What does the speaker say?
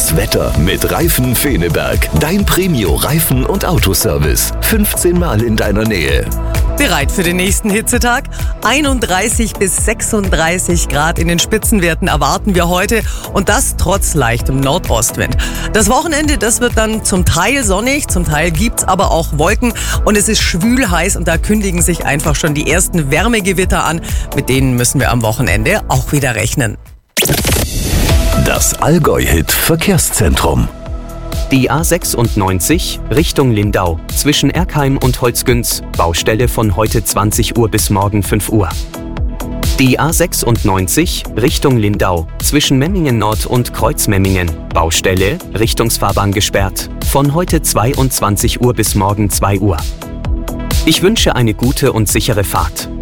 Das Wetter mit Reifen Feneberg. Dein Premio-Reifen- und Autoservice. 15 Mal in deiner Nähe. Bereit für den nächsten Hitzetag? 31 bis 36 Grad in den Spitzenwerten erwarten wir heute und das trotz leichtem Nordostwind. Das Wochenende, das wird dann zum Teil sonnig, zum Teil gibt's aber auch Wolken und es ist schwül heiß und da kündigen sich einfach schon die ersten Wärmegewitter an. Mit denen müssen wir am Wochenende auch wieder rechnen. Das Allgäu-Hit Verkehrszentrum. Die A96 Richtung Lindau zwischen Erkheim und Holzgünz, Baustelle von heute 20 Uhr bis morgen 5 Uhr. Die A96 Richtung Lindau zwischen Memmingen Nord und Kreuzmemmingen, Baustelle, Richtungsfahrbahn gesperrt, von heute 22 Uhr bis morgen 2 Uhr. Ich wünsche eine gute und sichere Fahrt.